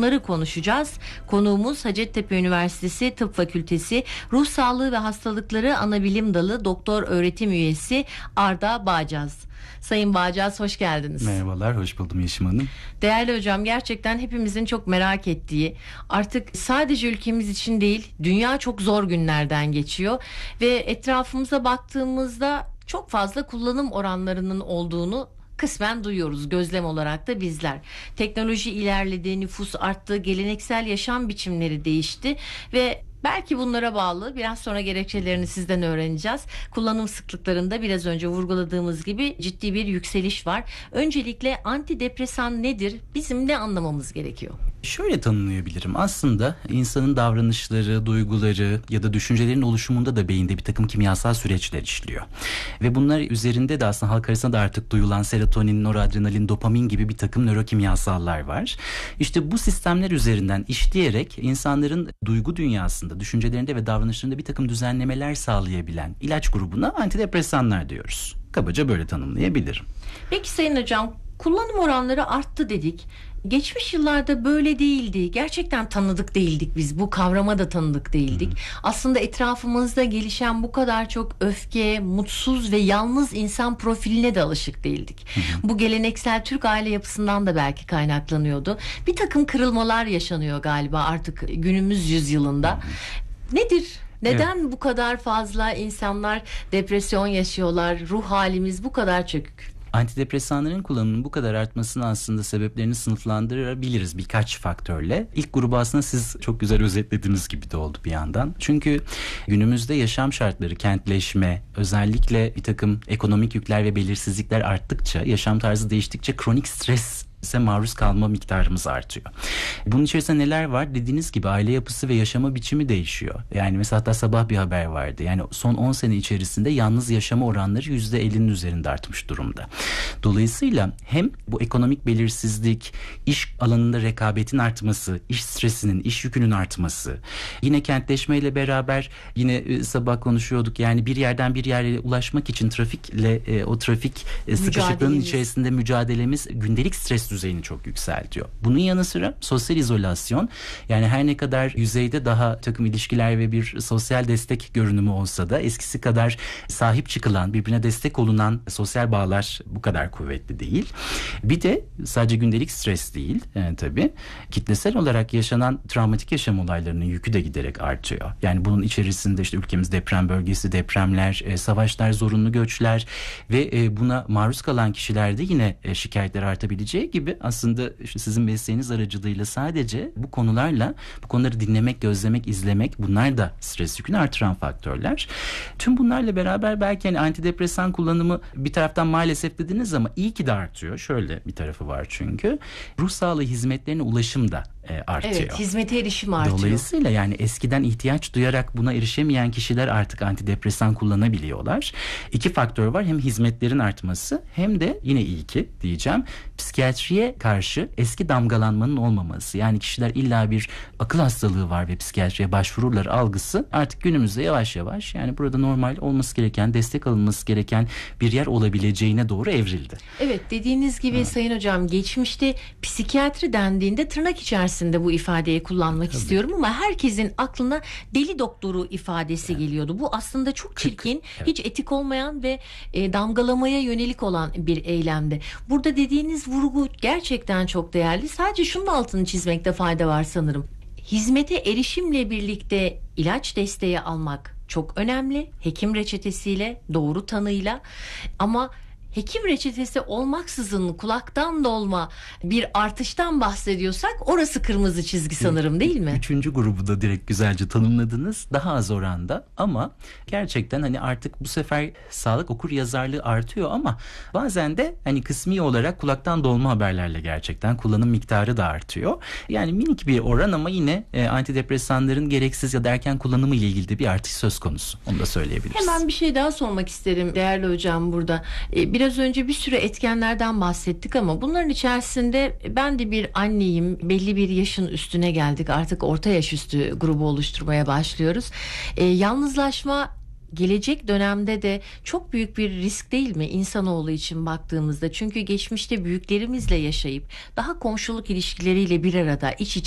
bunları konuşacağız. Konuğumuz Hacettepe Üniversitesi Tıp Fakültesi Ruh Sağlığı ve Hastalıkları Anabilim Dalı Doktor Öğretim Üyesi Arda Bağcaz. Sayın Bağcaz, hoş geldiniz. Merhabalar, hoş buldum Yeşim Hanım. Değerli hocam, gerçekten hepimizin çok merak ettiği, artık sadece ülkemiz için değil, dünya çok zor günlerden geçiyor ve etrafımıza baktığımızda çok fazla kullanım oranlarının olduğunu kısmen duyuyoruz, gözlem olarak da bizler. Teknoloji ilerledi, nüfus arttı, geleneksel yaşam biçimleri değişti ve belki bunlara bağlı biraz sonra gerekçelerini sizden öğreneceğiz. Kullanım sıklıklarında biraz önce vurguladığımız gibi ciddi bir yükseliş var. Öncelikle antidepresan nedir? Bizim ne anlamamız gerekiyor? Şöyle tanımlayabilirim. Aslında insanın davranışları, duyguları ya da düşüncelerin oluşumunda da beyinde bir takım kimyasal süreçler işliyor. Ve bunlar üzerinde de aslında halk arasında da artık duyulan serotonin, noradrenalin, dopamin gibi bir takım nörokimyasallar var. İşte bu sistemler üzerinden işleyerek insanların duygu dünyasında, düşüncelerinde ve davranışlarında bir takım düzenlemeler sağlayabilen ilaç grubuna antidepresanlar diyoruz. Kabaca böyle tanımlayabilirim. Peki Sayın Hocam, kullanım oranları arttı dedik. Geçmiş yıllarda böyle değildi. Gerçekten tanıdık değildik biz. Bu kavrama da tanıdık değildik. Aslında etrafımızda gelişen bu kadar çok öfke, mutsuz ve yalnız insan profiline de alışık değildik. Bu geleneksel Türk aile yapısından da belki kaynaklanıyordu. Bir takım kırılmalar yaşanıyor galiba artık günümüz yüzyılında. Nedir? Neden bu kadar fazla insanlar depresyon yaşıyorlar? Ruh halimiz bu kadar çökük. Antidepresanların kullanımının bu kadar artmasının aslında sebeplerini sınıflandırabiliriz birkaç faktörle. İlk grubu aslında siz çok güzel özetlediğiniz gibi de oldu bir yandan. Çünkü günümüzde yaşam şartları, kentleşme, özellikle bir takım ekonomik yükler ve belirsizlikler arttıkça, yaşam tarzı değiştikçe kronik stres maruz kalma miktarımız artıyor. Bunun içerisinde neler var? Dediğiniz gibi aile yapısı ve yaşama biçimi değişiyor. Yani mesela hatta sabah bir haber vardı. Yani son 10 sene içerisinde yalnız yaşama oranları %50'nin üzerinde artmış durumda. Dolayısıyla hem bu ekonomik belirsizlik, iş alanında rekabetin artması, iş stresinin, iş yükünün artması, yine kentleşmeyle beraber yine sabah konuşuyorduk. Yani bir yerden bir yere ulaşmak için trafikle o trafik sıkışıklığının içerisinde mücadelemiz gündelik stres düzeyini çok yükseltiyor. Bunun yanı sıra sosyal izolasyon, yani her ne kadar yüzeyde daha takım ilişkiler ve bir sosyal destek görünümü olsa da eskisi kadar sahip çıkılan, birbirine destek olunan sosyal bağlar bu kadar kuvvetli değil. Bir de sadece gündelik stres değil, tabii kitlesel olarak yaşanan travmatik yaşam olaylarının yükü de giderek artıyor. Yani bunun içerisinde işte ülkemiz deprem bölgesi, depremler, savaşlar, zorunlu göçler ve buna maruz kalan kişilerde yine şikayetler artabileceği gibi aslında işte sizin mesleğiniz aracılığıyla sadece bu konularla, bu konuları dinlemek, gözlemek, izlemek, bunlar da stres yükünü artıran faktörler. Tüm bunlarla beraber belki hani antidepresan kullanımı bir taraftan maalesef dediniz ama iyi ki de artıyor. Şöyle bir tarafı var çünkü. Ruh sağlığı hizmetlerine ulaşım da artıyor. Evet, hizmete erişim artıyor. Dolayısıyla yani eskiden ihtiyaç duyarak buna erişemeyen kişiler artık antidepresan kullanabiliyorlar. İki faktör var. Hem hizmetlerin artması hem de yine iyi ki diyeceğim, psikiyatriye karşı eski damgalanmanın olmaması. Yani kişiler illa bir akıl hastalığı var ve psikiyatriye başvururlar algısı artık günümüzde yavaş yavaş, yani burada normal olması gereken, destek alınması gereken bir yer olabileceğine doğru evrildi. Evet, dediğiniz gibi Sayın Hocam, geçmişte psikiyatri dendiğinde tırnak içerisinde bu ifadeyi kullanmak istiyorum ama herkesin aklına deli doktoru ifadesi geliyordu. Bu aslında çok çirkin, hiç etik olmayan ve damgalamaya yönelik olan bir eylemdi. Burada dediğiniz vurgu gerçekten çok değerli. Sadece şunun altını çizmekte fayda var sanırım. Hizmete erişimle birlikte ilaç desteği almak çok önemli. Hekim reçetesiyle, doğru tanıyla, ama hekim reçetesi olmaksızın kulaktan dolma bir artıştan bahsediyorsak orası kırmızı çizgi sanırım, değil mi? Üçüncü grubu da direkt güzelce tanımladınız. Daha az oranda ama gerçekten hani artık bu sefer sağlık okur yazarlığı artıyor ama bazen de hani kısmi olarak kulaktan dolma haberlerle gerçekten kullanım miktarı da artıyor. Yani minik bir oran ama yine antidepresanların gereksiz ya da erken kullanımı ile ilgili de bir artış söz konusu. Onu da söyleyebiliriz. Hemen bir şey daha sormak isterim değerli hocam burada. Biraz önce bir sürü etkenlerden bahsettik ama bunların içerisinde ben de bir anneyim. Belli bir yaşın üstüne geldik. Artık orta yaş üstü grubu oluşturmaya başlıyoruz. Yalnızlaşma gelecek dönemde de çok büyük bir risk değil mi insanoğlu için baktığımızda? Çünkü geçmişte büyüklerimizle yaşayıp daha komşuluk ilişkileriyle bir arada iç içe